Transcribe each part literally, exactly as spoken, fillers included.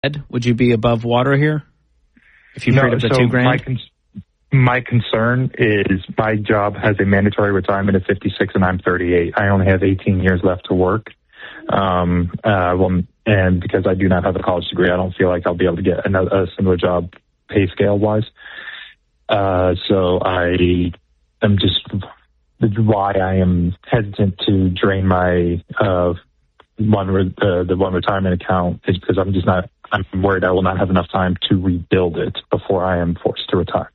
would you be above water here if you no, freed up the so two grand? My, con- my concern is my job has a mandatory retirement at fifty-six, and I'm thirty-eight. I only have eighteen years left to work. Um, uh, well, and because I do not have a college degree, I don't feel like I'll be able to get another, a similar job pay scale wise. Uh, so I am just why I am hesitant to drain my uh, one re- uh, the one retirement account is because I'm just not. I'm worried I will not have enough time to rebuild it before I am forced to retire.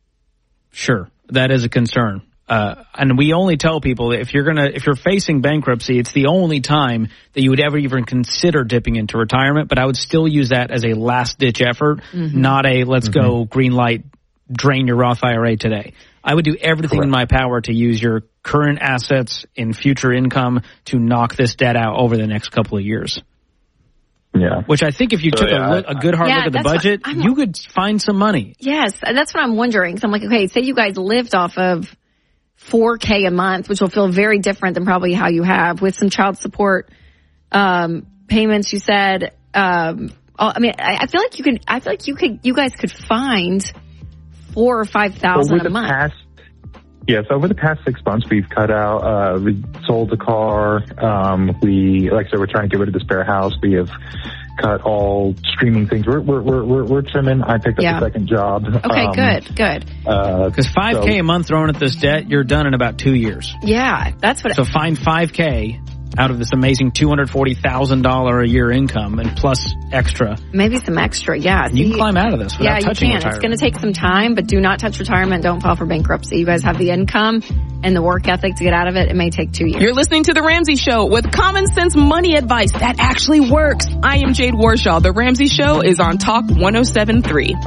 Sure, that is a concern. Uh, and we only tell people that if you're gonna, if you're facing bankruptcy, it's the only time that you would ever even consider dipping into retirement. But I would still use that as a last ditch effort, mm-hmm. not a let's mm-hmm. go green light, drain your Roth I R A today. I would do everything Correct. in my power to use your current assets and future income to knock this debt out over the next couple of years. Yeah. Which I think if you so, took yeah, a, look, a good hard yeah, look at the budget, you could find some money. Yes, that's what I'm wondering. So I'm like, okay, say you guys lived off of four K a month, which will feel very different than probably how you have with some child support um, payments. You said, um, I mean, I, I feel like you could. I feel like you could. You guys could find four or five thousand a month. Past, yes, over the past six months, we've cut out. Uh, we sold a car. Um, we, like I said, we're trying to get rid of the spare house. We have cut all streaming things. We're we're we're we're, we're trimming. I picked up yeah. a second job. Okay, um, good, good. Because uh, five K so, a month thrown at this debt, you're done in about two years. Yeah, that's what. So it, find five K out of this amazing two hundred forty thousand dollars a year income and plus extra. Maybe some extra, yeah. You can climb out of this without yeah, touching you can. retirement. It's going to take some time, but do not touch retirement. Don't file for bankruptcy. You guys have the income and the work ethic to get out of it. It may take two years. You're listening to The Ramsey Show with common sense money advice that actually works. I am Jade Warshaw. The Ramsey Show is on Talk one oh seven point three.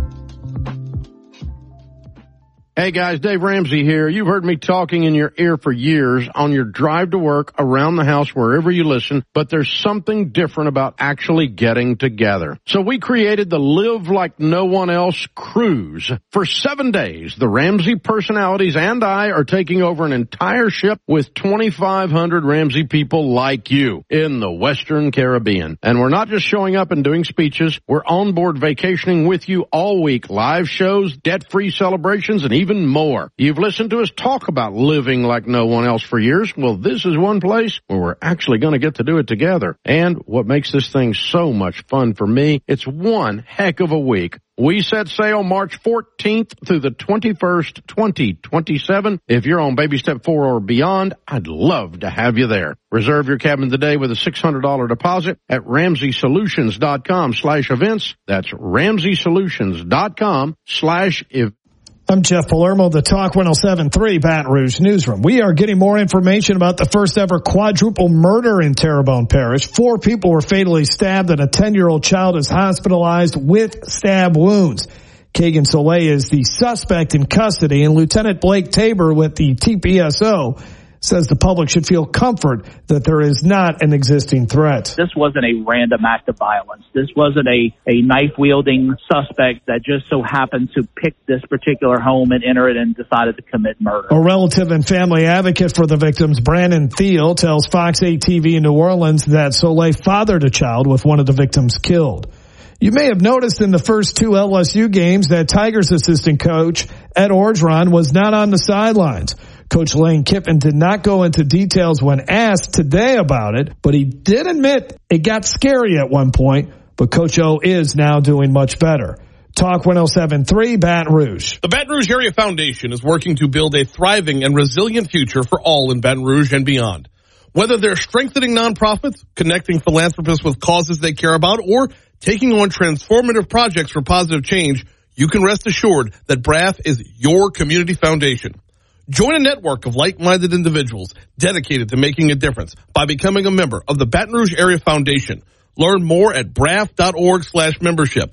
Hey guys, Dave Ramsey here. You've heard me talking in your ear for years on your drive to work, around the house, wherever you listen, but there's something different about actually getting together. So we created the Live Like No One Else cruise. For seven days, the Ramsey personalities and I are taking over an entire ship with twenty-five hundred Ramsey people like you in the Western Caribbean. And we're not just showing up and doing speeches. We're on board vacationing with you all week. Live shows, debt-free celebrations, and even Even more. You've listened to us talk about living like no one else for years. Well, this is one place where we're actually going to get to do it together. And what makes this thing so much fun for me, it's one heck of a week. We set sail March fourteenth through the twenty-first, twenty twenty-seven. If you're on baby step four or beyond, I'd love to have you there. Reserve your cabin today with a six hundred dollars deposit at ramsey solutions dot com slash events. That's ramsey solutions dot com slash events. I'm Jeff Palermo, the Talk one oh seven point three Baton Rouge Newsroom. We are getting more information about the first ever quadruple murder in Terrebonne Parish. Four people were fatally stabbed and a ten-year-old child is hospitalized with stab wounds. Kagan Soleil is the suspect in custody, and Lieutenant Blake Tabor with the T P S O says the public should feel comfort that there is not an existing threat. This wasn't a random act of violence. This wasn't a, a knife-wielding suspect that just so happened to pick this particular home and enter it and decided to commit murder. A relative and family advocate for the victims, Brandon Thiel, tells Fox eight T V in New Orleans that Soleil fathered a child with one of the victims killed. You may have noticed in the first two L S U games that Tigers assistant coach Ed Orgeron was not on the sidelines. Coach Lane Kiffin did not go into details when asked today about it, but he did admit it got scary at one point, but Coach O is now doing much better. Talk one oh seven point three Baton Rouge. The Baton Rouge Area Foundation is working to build a thriving and resilient future for all in Baton Rouge and beyond. Whether they're strengthening nonprofits, connecting philanthropists with causes they care about, or taking on transformative projects for positive change, you can rest assured that B R A F is your community foundation. Join a network of like-minded individuals dedicated to making a difference by becoming a member of the Baton Rouge Area Foundation. Learn more at braf.org slash membership.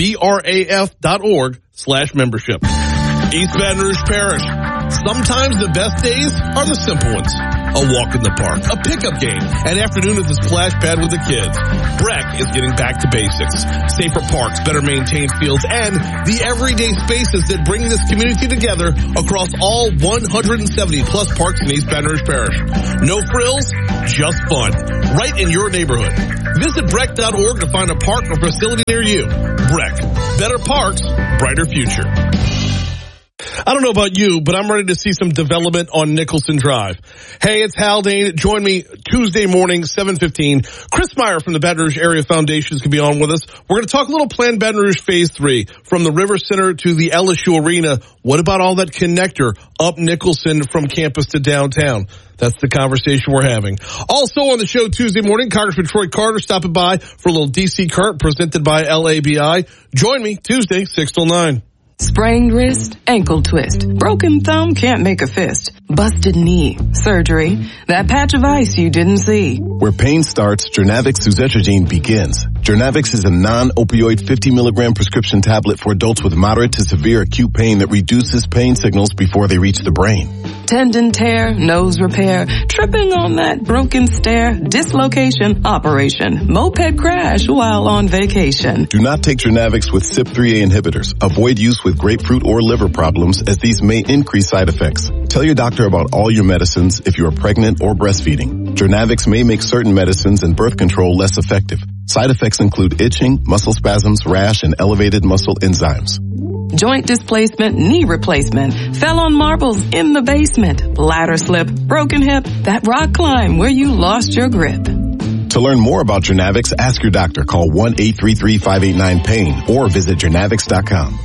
B-R-A-F dot org slash membership. East Baton Rouge Parish. Sometimes the best days are the simple ones. a walk in the park, a pickup game, an afternoon at the splash pad with the kids. Breck is getting back to basics. Safer parks, better maintained fields, and the everyday spaces that bring this community together across all one hundred seventy plus parks in East Baton Rouge Parish. No frills, just fun. Right in your neighborhood. Visit breck dot org to find a park or facility near you. Breck. Better parks, brighter future. I don't know about you, but I'm ready to see some development on Nicholson Drive. Hey, it's Haldane. Join me Tuesday morning, seven fifteen. Chris Meyer from the Baton Rouge Area Foundation is going to be on with us. We're going to talk a little Planned Baton Rouge Phase three, from the River Center to the L S U Arena. What about all that connector up Nicholson from campus to downtown? That's the conversation we're having. Also on the show Tuesday morning, Congressman Troy Carter stopping by for a little D C Current presented by L A B I. Join me Tuesday, six till nine. Sprained wrist, ankle twist, broken thumb, can't make a fist, busted knee, surgery, that patch of ice you didn't see. Where pain starts, Jernavix suzetrigine begins. Jernavix is a non-opioid fifty milligram prescription tablet for adults with moderate to severe acute pain that reduces pain signals before they reach the brain. Tendon tear, nose repair, tripping on that broken stair, dislocation, operation, moped crash while on vacation. Do not take Jernavix with C Y P three A inhibitors. Avoid use with grapefruit or liver problems, as these may increase side effects. Tell your doctor about all your medicines if you are pregnant or breastfeeding. Jernavix may make certain medicines and birth control less effective. Side effects include itching, muscle spasms, rash, and elevated muscle enzymes. Joint displacement, knee replacement, fell on marbles in the basement, ladder slip, broken hip, that rock climb where you lost your grip. To learn more about Jernavix, ask your doctor. Call one eight three three, five eight nine, pain or visit jernavix dot com.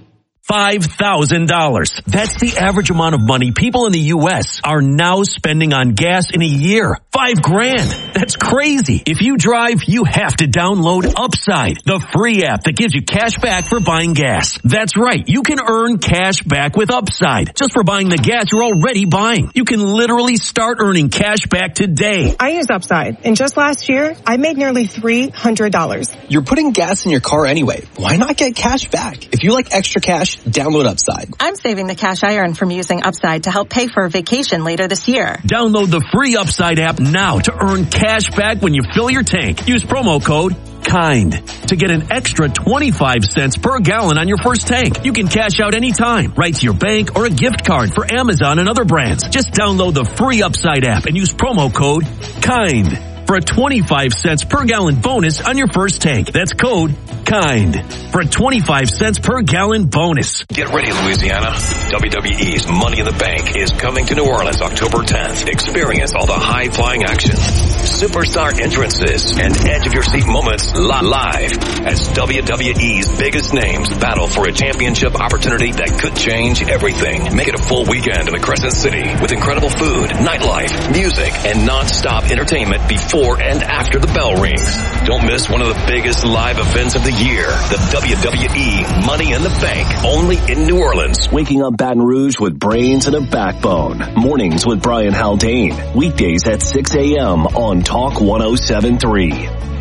five thousand dollars. That's the average amount of money people in the U S are now spending on gas in a year. Five grand. That's crazy. If you drive, you have to download Upside, the free app that gives you cash back for buying gas. That's right. You can earn cash back with Upside just for buying the gas you're already buying. You can literally start earning cash back today. I use Upside, and just last year, I made nearly three hundred dollars. You're putting gas in your car anyway. Why not get cash back? If you like extra cash, download Upside. I'm saving the cash I earn from using Upside to help pay for a vacation later this year. Download the free Upside app now to earn cash back when you fill your tank. Use promo code KIND to get an extra twenty-five cents per gallon on your first tank. You can cash out anytime, right to your bank or a gift card for Amazon and other brands. Just download the free Upside app and use promo code KIND for a twenty-five cents per gallon bonus on your first tank. That's code KIND for a twenty-five cents per gallon bonus. Get ready, Louisiana. W W E's Money in the Bank is coming to New Orleans October tenth. Experience all the high-flying action, superstar entrances, and edge-of-your-seat moments li- live as W W E's biggest names battle for a championship opportunity that could change everything. Make it a full weekend in the Crescent City with incredible food, nightlife, music, and non-stop entertainment before and after the bell rings. Don't miss one of the biggest live events of the year, the W W E Money in the Bank, only in New Orleans. Waking up Baton Rouge with brains and a backbone. Mornings with Brian Haldane. Weekdays at six a.m. on Talk one oh seven point three.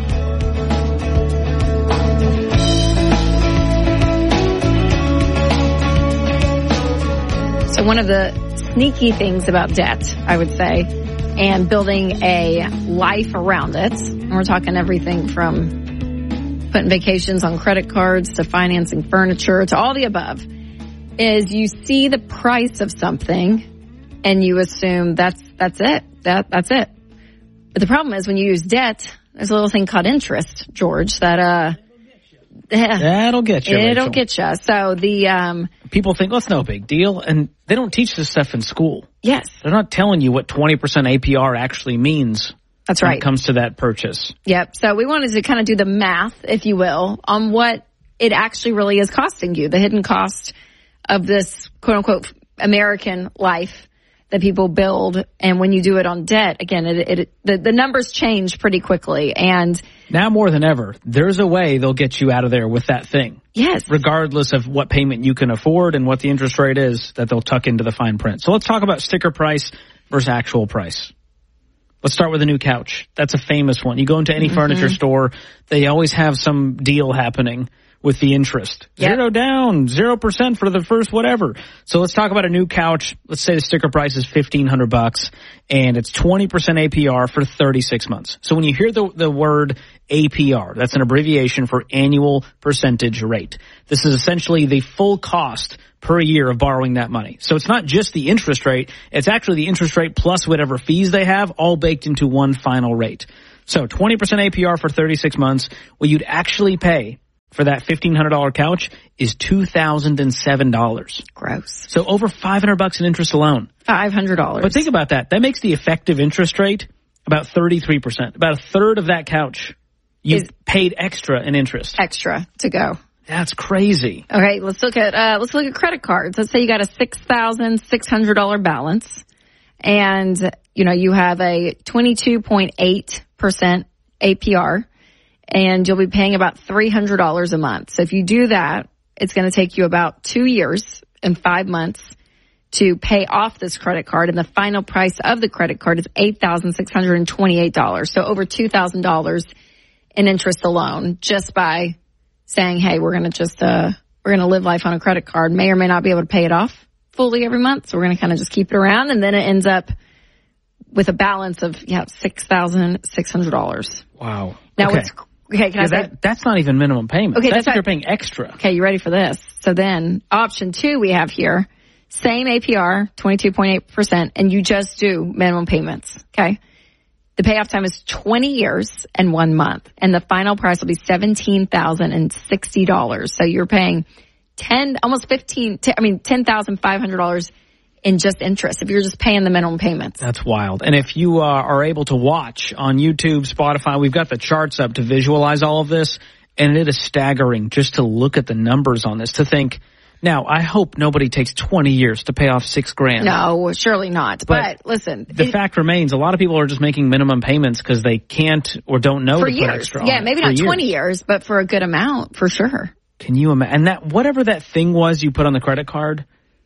So one of the sneaky things about debt, I would say, and building a life around it, and we're talking everything from putting vacations on credit cards to financing furniture to all the above, is you see the price of something and you assume that's that's it. That that's it. But the problem is when you use debt, there's a little thing called interest, George, that uh That'll get you. It'll Rachel. get you. So the um people think, well, it's no big deal, and they don't teach this stuff in school. Yes. They're not telling you what twenty percent A P R actually means. That's when right. it comes to that purchase. Yep. So we wanted to kind of do the math, if you will, on what it actually really is costing you, the hidden cost of this quote unquote American life that people build. And when you do it on debt, again, it, it the, the numbers change pretty quickly. And now more than ever, there's a way they'll get you out of there with that thing. Yes. Regardless of what payment you can afford and what the interest rate is that they'll tuck into the fine print. So let's talk about sticker price versus actual price. Let's start with a new couch. That's a famous one. You go into any mm-hmm. furniture store, they always have some deal happening with the interest. Yep. Zero down, zero percent for the first whatever. So let's talk about a new couch. Let's say the sticker price is fifteen hundred bucks and it's twenty percent A P R for thirty-six months. So when you hear the, the word A P R, that's an abbreviation for annual percentage rate. This is essentially the full cost per year of borrowing that money. So it's not just the interest rate. It's actually the interest rate plus whatever fees they have all baked into one final rate. So twenty percent A P R for thirty-six months. What you'd actually pay for that fifteen hundred dollars couch is two thousand seven dollars. Gross. So over five hundred bucks in interest alone. five hundred dollars. But think about that. That makes the effective interest rate about thirty-three percent. About a third of that couch you've paid extra in interest. Extra to go. That's crazy. Okay, let's look at uh, let's look at credit cards. Let's say you got a six thousand six hundred dollars balance, and you know you have a twenty-two point eight percent A P R, and you'll be paying about three hundred dollars a month. So if you do that, it's going to take you about two years and five months to pay off this credit card, and the final price of the credit card is eight thousand six hundred twenty-eight dollars. So over two thousand dollars in interest alone, just by saying, hey, we're going to just, uh, we're going to live life on a credit card. May or may not be able to pay it off fully every month. So we're going to kind of just keep it around. And then it ends up with a balance of, yeah, six thousand six hundred dollars. Wow. Now okay. what's, okay, can yeah, I say? That, that's not even minimum payment. Okay, that's, that's if not, you're paying extra. Okay, you ready for this? So then option two we have here, same A P R, twenty-two point eight percent, and you just do minimum payments. Okay. The payoff time is twenty years and one month, and the final price will be seventeen thousand sixty dollars. So you're paying ten, almost fifteen, I mean, ten thousand five hundred dollars in just interest if you're just paying the minimum payments. That's wild. And if you uh, are able to watch on YouTube, Spotify, we've got the charts up to visualize all of this, and it is staggering just to look at the numbers on this, to think, now, I hope nobody takes twenty years to pay off six grand. No, surely not. But, but listen. The it, fact remains, a lot of people are just making minimum payments because they can't or don't know for to years. put extra Yeah, on maybe not years. twenty years, but for a good amount, for sure. Can you imagine? And that, whatever that thing was you put on the credit card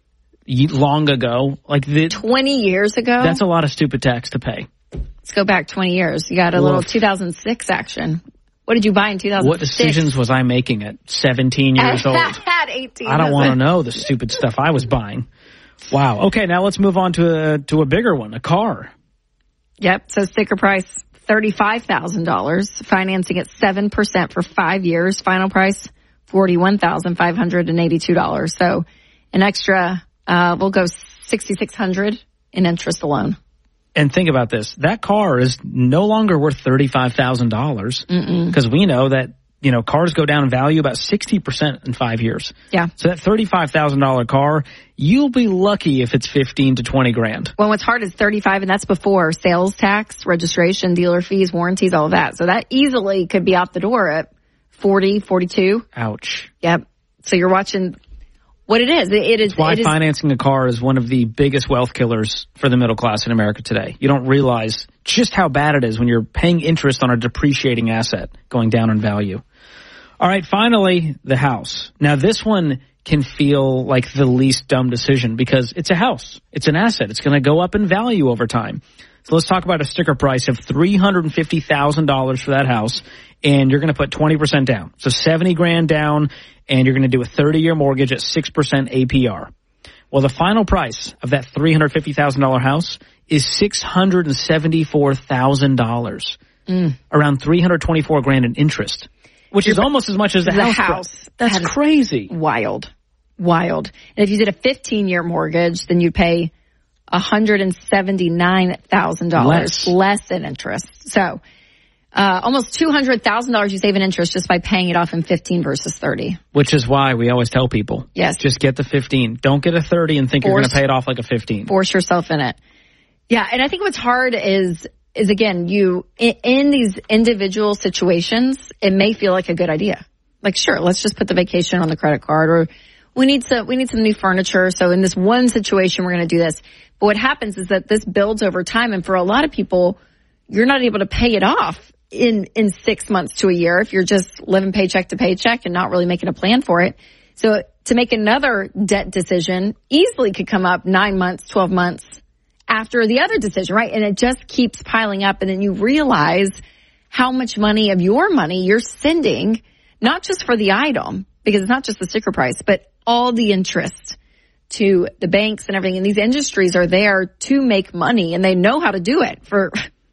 long ago, like the, twenty years ago? That's a lot of stupid tax to pay. Let's go back twenty years. You got a Oof. little two thousand six action. What did you buy in two thousand six? What decisions was I making at seventeen years old? At eighteen. I don't want to know the stupid stuff I was buying. Wow. Okay, now let's move on to a, to a bigger one, a car. Yep. So sticker price, thirty-five thousand dollars. Financing at seven percent for five years. Final price, forty-one thousand five hundred eighty-two dollars. So an extra, uh, we'll go six thousand six hundred dollars in interest alone. And think about this. That car is no longer worth thirty-five thousand dollars because we know that, you know, cars go down in value about sixty percent in five years. Yeah. So that thirty-five thousand dollars car, you'll be lucky if it's fifteen to twenty grand. Well, what's hard is thirty-five, and that's before sales tax, registration, dealer fees, warranties, all of that. So that easily could be out the door at forty, forty-two. Ouch. Yep. So you're watching what it is. It, it is That's why it is, financing a car is one of the biggest wealth killers for the middle class in America today. You don't realize just how bad it is when you're paying interest on a depreciating asset going down in value. All right, finally, the house. Now, this one can feel like the least dumb decision because it's a house. It's an asset. It's going to go up in value over time. So let's talk about a sticker price of three hundred fifty thousand dollars for that house, and you're going to put twenty percent down. So seventy grand down, and you're going to do a thirty-year mortgage at six percent A P R. Well, the final price of that three hundred fifty thousand dollars house is six hundred seventy-four thousand dollars, mm. around three hundred twenty-four grand in interest, which is almost as much as the, the house. house. That's that crazy. Wild. Wild. And if you did a fifteen-year mortgage, then you'd pay one hundred seventy-nine thousand dollars less. less in interest. So uh, almost two hundred thousand dollars you save in interest just by paying it off in fifteen versus thirty. Which is why we always tell people, yes, just get the fifteen. Don't get a thirty and think Force, you're going to pay it off like a fifteen. Force yourself in it. Yeah, and I think what's hard is, is again, you, in, in these individual situations, it may feel like a good idea. Like, sure, let's just put the vacation on the credit card, or we need some, we need some new furniture. So in this one situation, we're going to do this. But what happens is that this builds over time. And for a lot of people, you're not able to pay it off in, in six months to a year if you're just living paycheck to paycheck and not really making a plan for it. So to make another debt decision easily could come up nine months, twelve months after the other decision, right? And it just keeps piling up. And then you realize how much money of your money you're sending not just for the item, because it's not just the sticker price, but all the interest to the banks and everything. And these industries are there to make money, and they know how to do it. For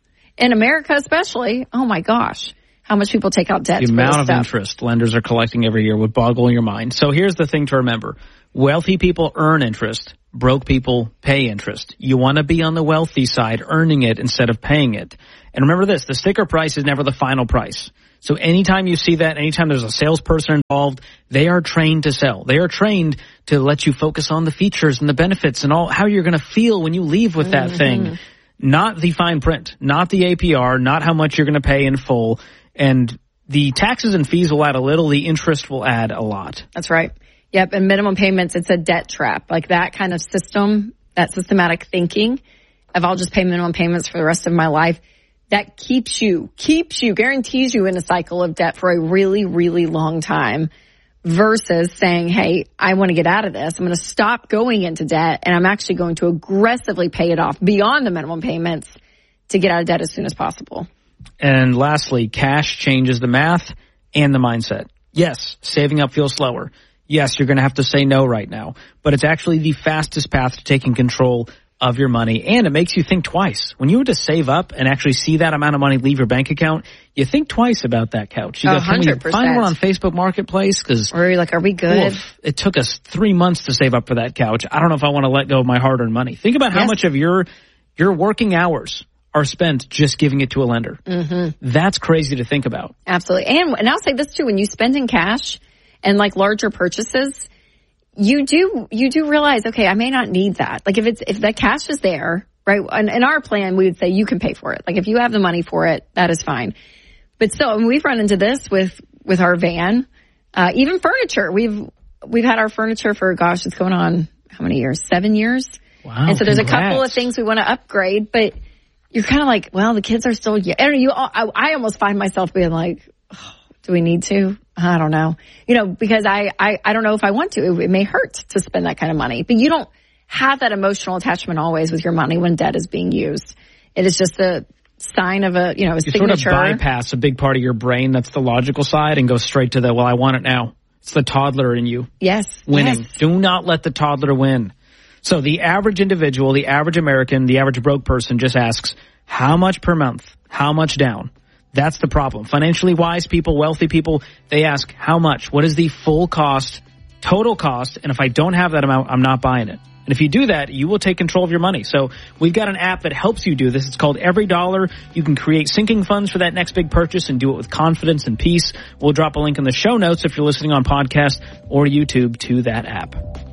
in America especially, oh my gosh, how much people take out debt. The for amount this of stuff. interest lenders are collecting every year would boggle your mind. So here's the thing to remember. Wealthy people earn interest. Broke people pay interest. You want to be on the wealthy side, earning it instead of paying it. And remember this, the sticker price is never the final price. So anytime you see that, anytime there's a salesperson involved, they are trained to sell. They are trained to let you focus on the features and the benefits and all how you're going to feel when you leave with that mm-hmm. thing. Not the fine print, not the A P R, not how much you're going to pay in full. And the taxes and fees will add a little, the interest will add a lot. That's right. Yep, and minimum payments, it's a debt trap. Like that kind of system, that systematic thinking of I'll just pay minimum payments for the rest of my life, that keeps you, keeps you, guarantees you in a cycle of debt for a really, really long time versus saying, hey, I want to get out of this. I'm going to stop going into debt, and I'm actually going to aggressively pay it off beyond the minimum payments to get out of debt as soon as possible. And lastly, cash changes the math and the mindset. Yes, saving up feels slower. Yes, you're going to have to say no right now, but it's actually the fastest path to taking control of your money, and it makes you think twice. When you were to save up and actually see that amount of money leave your bank account, you think twice about that couch. You go, can we find one on Facebook Marketplace? Because or you're like, are we good? Oof, it took us three months to save up for that couch. I don't know if I want to let go of my hard-earned money. Think about how yes. much of your your working hours are spent just giving it to a lender. Mm-hmm. That's crazy to think about. Absolutely. And, and I'll say this too, when you spend in cash and like larger purchases, you do, you do realize, okay, I may not need that. Like if it's, if that cash is there, right? In, in our plan, we would say you can pay for it. Like if you have the money for it, that is fine. But still, I mean, we've run into this with, with our van, uh, even furniture. We've, we've had our furniture for, gosh, it's going on how many years? Seven years. Wow. And so there's congrats. a couple of things we want to upgrade, but you're kind of like, well, the kids are still young. I don't know, you, I, I almost find myself being like, oh, do we need to? I don't know. You know, because I, I, I don't know if I want to. It, it may hurt to spend that kind of money. But you don't have that emotional attachment always with your money when debt is being used. It is just a sign of a, you know, a you signature. You sort of bypass a big part of your brain that's the logical side and go straight to the, well, I want it now. It's the toddler in you. Yes. Winning. Yes. Do not let the toddler win. So the average individual, the average American, the average broke person just asks, how much per month? How much down? That's the problem. Financially wise people, wealthy people, they ask how much? What is the full cost, total cost? And if I don't have that amount, I'm not buying it. And if you do that, you will take control of your money. So we've got an app that helps you do this. It's called Every Dollar. You can create sinking funds for that next big purchase and do it with confidence and peace. We'll drop a link in the show notes if you're listening on podcast or YouTube to that app.